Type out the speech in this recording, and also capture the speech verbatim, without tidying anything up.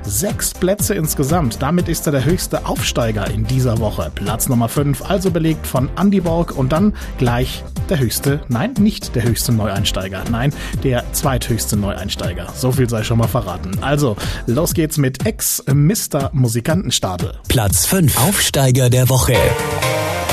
Sechs Plätze insgesamt. Damit ist er der höchste Aufsteiger in dieser Woche. Platz Nummer fünf, also belegt von Andy Borg und dann gleich der höchste, nein, nicht der höchste Neueinsteiger, nein, der zweithöchste Neueinsteiger. So viel sei schon mal verraten. Also, los geht's mit Ex-Mister Musikantenstadel. Platz fünf, Aufsteiger der Woche.